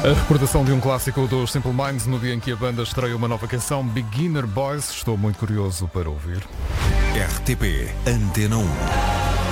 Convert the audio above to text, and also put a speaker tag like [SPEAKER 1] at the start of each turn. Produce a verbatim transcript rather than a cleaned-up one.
[SPEAKER 1] A recordação de um clássico dos Simple Minds no dia em que a banda estreia uma nova canção, Beginner Boys. Estou muito curioso para ouvir.
[SPEAKER 2] R T P Antena um.